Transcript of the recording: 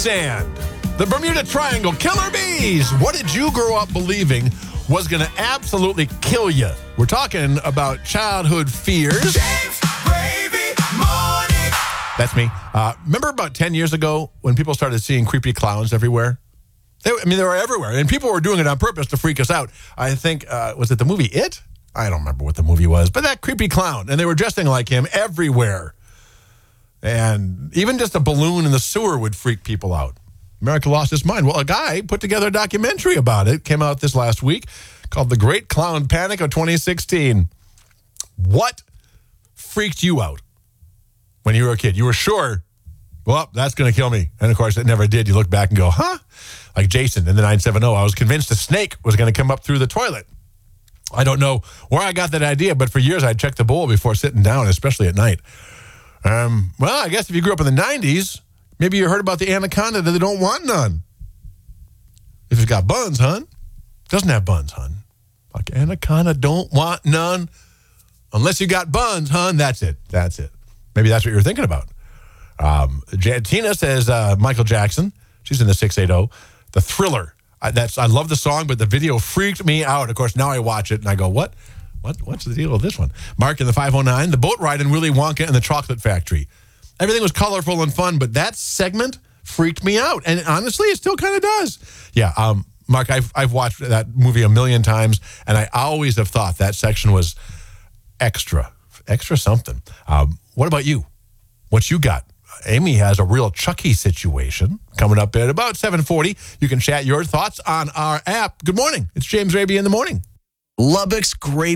quicksand, the Bermuda Triangle, killer bees. What did you grow up believing was going to absolutely kill you? We're talking about childhood fears. James Gravy Morning. That's me. Remember about 10 years ago when people started seeing creepy clowns everywhere? They were everywhere, and people were doing it on purpose to freak us out. I think, was it the movie It? I don't remember what the movie was, but that creepy clown, and they were dressing like him everywhere. And even just a balloon in the sewer would freak people out. America lost its mind. Well, a guy put together a documentary about it. Came out this last week called The Great Clown Panic of 2016. What freaked you out when you were a kid? You were sure, well, that's going to kill me. And, of course, it never did. You look back and go, huh? Like Jason in the 970, I was convinced a snake was going to come up through the toilet. I don't know where I got that idea, but for years I'd check the bowl before sitting down, especially at night. Well, I guess if you grew up in the 90s, maybe you heard about the anaconda that they don't want none. If it's got buns, hun. Doesn't have buns, hun. Like anaconda don't want none. Unless you got buns, hun. That's it. That's it. Maybe that's what you're thinking about. Tina says Michael Jackson. She's in the 680. The Thriller. I love the song, but the video freaked me out. Of course, now I watch it and I go, what? What's the deal with this one? Mark in the 509, the boat ride in Willy Wonka and the Chocolate Factory. Everything was colorful and fun, but that segment freaked me out. And honestly, it still kind of does. Yeah, Mark, I've watched that movie a million times, and I always have thought that section was extra something. What about you? What you got? Amy has a real Chucky situation coming up at about 7:40. You can chat your thoughts on our app. Good morning. It's James Raby in the morning. Lubbock's great